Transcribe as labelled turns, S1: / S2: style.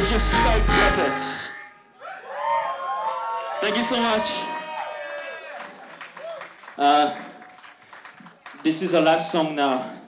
S1: Just Stoke Puppets. Thank you so much. This is our last song now.